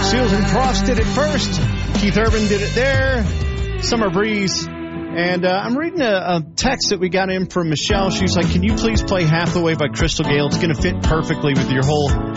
Seals and Crofts did it first. Keith Urban did it there. Summer Breeze. And I'm reading a text that we got in from Michelle. She's like, can you please play Half the Way by Crystal Gale? It's going to fit perfectly with your whole